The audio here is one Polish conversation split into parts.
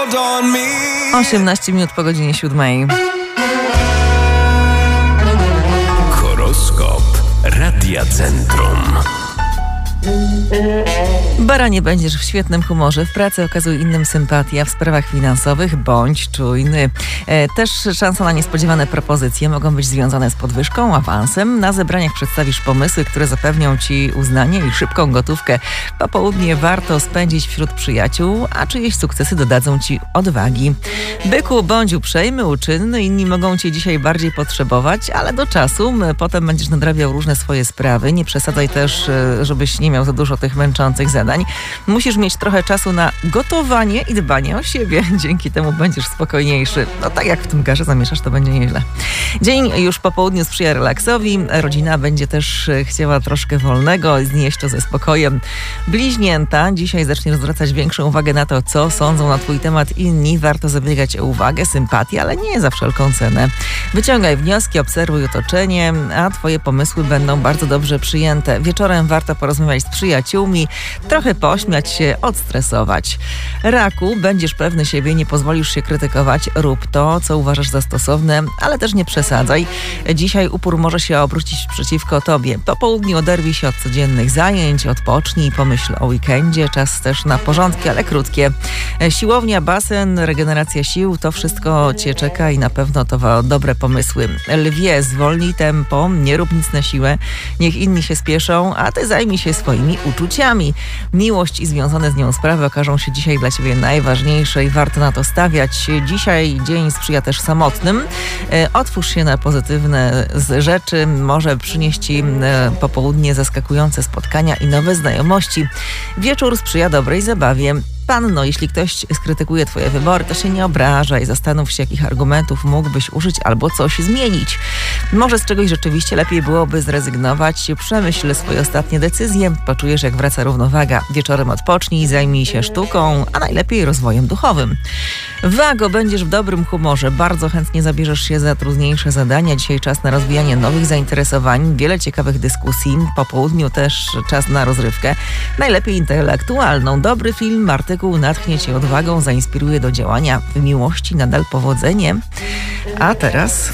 18 minut po godzinie 7. Horoskop Radia Centrum. Baranie, będziesz w świetnym humorze, w pracy okazuj innym sympatię, w sprawach finansowych bądź czujny. Też szansa na niespodziewane propozycje mogą być związane z podwyżką, awansem. Na zebraniach przedstawisz pomysły, które zapewnią Ci uznanie i szybką gotówkę. Popołudnie warto spędzić wśród przyjaciół, a czyjeś sukcesy dodadzą Ci odwagi. Byku, bądź uprzejmy, uczynny, inni mogą Cię dzisiaj bardziej potrzebować, ale do czasu potem będziesz nadrabiał różne swoje sprawy. Nie przesadzaj też, żebyś nie miał za dużo tych męczących zadań. Musisz mieć trochę czasu na gotowanie i dbanie o siebie. Dzięki temu będziesz spokojniejszy. No tak jak w tym garze zamieszasz, to będzie nieźle. Dzień już po południu sprzyja relaksowi. Rodzina będzie też chciała troszkę wolnego, znieść to ze spokojem. Bliźnięta, dzisiaj zaczniesz zwracać większą uwagę na to, co sądzą na Twój temat inni. Warto zabiegać o uwagę, sympatię, ale nie za wszelką cenę. Wyciągaj wnioski, obserwuj otoczenie, a Twoje pomysły będą bardzo dobrze przyjęte. Wieczorem warto porozmawiać z przyjaciółmi, trochę pośmiać się, odstresować. Raku, będziesz pewny siebie, nie pozwolisz się krytykować, rób to, co uważasz za stosowne, ale też nie przesadzaj. Dzisiaj upór może się obrócić przeciwko tobie. Po południu oderwij się od codziennych zajęć, odpocznij, pomyśl o weekendzie, czas też na porządki, ale krótkie. Siłownia, basen, regeneracja sił, to wszystko cię czeka i na pewno to dobre pomysły. Lwie, zwolnij tempo, nie rób nic na siłę, niech inni się spieszą, a ty zajmij się swoimi uczuciami. Miłość i związane z nią sprawy okażą się dzisiaj dla ciebie najważniejsze i warto na to stawiać. Dzisiaj dzień sprzyja też samotnym. Otwórz się na pozytywne rzeczy. Może przynieść ci popołudnie zaskakujące spotkania i nowe znajomości. Wieczór sprzyja dobrej zabawie. Panno, jeśli ktoś skrytykuje twoje wybory, to się nie obrażaj. Zastanów się, jakich argumentów mógłbyś użyć albo coś zmienić. Może z czegoś rzeczywiście lepiej byłoby zrezygnować. Przemyśl swoje ostatnie decyzje. Poczujesz, jak wraca równowaga. Wieczorem odpocznij, zajmij się sztuką, a najlepiej rozwojem duchowym. Wago, będziesz w dobrym humorze. Bardzo chętnie zabierzesz się za trudniejsze zadania. Dzisiaj czas na rozwijanie nowych zainteresowań. Wiele ciekawych dyskusji. Po południu też czas na rozrywkę. Najlepiej intelektualną. Dobry film, artykuł natchnie cię odwagą, zainspiruje do działania. W miłości nadal powodzenie. A teraz...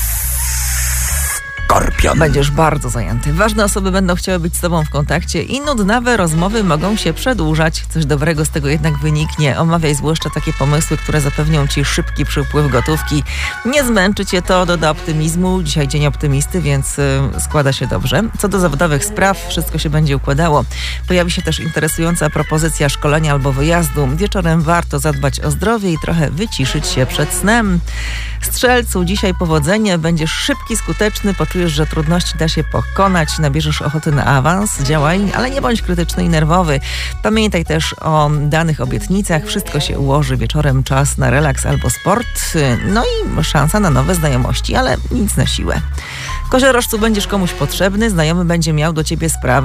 Skorpion. Będziesz bardzo zajęty. Ważne osoby będą chciały być z tobą w kontakcie i nudnawe rozmowy mogą się przedłużać. Coś dobrego z tego jednak wyniknie. Omawiaj zwłaszcza takie pomysły, które zapewnią ci szybki przypływ gotówki. Nie zmęczy cię to, doda optymizmu. Dzisiaj dzień optymisty, więc składa się dobrze. Co do zawodowych spraw, wszystko się będzie układało. Pojawi się też interesująca propozycja szkolenia albo wyjazdu. Wieczorem warto zadbać o zdrowie i trochę wyciszyć się przed snem. Strzelcu, dzisiaj powodzenie. Będziesz szybki, skuteczny, poczujesz, że trudności da się pokonać, nabierzesz ochoty na awans, działaj, ale nie bądź krytyczny i nerwowy. Pamiętaj też o danych obietnicach, wszystko się ułoży. Wieczorem czas na relaks albo sport, no i szansa na nowe znajomości, ale nic na siłę. Koziorożcu, będziesz komuś potrzebny, znajomy będzie miał do ciebie sprawę.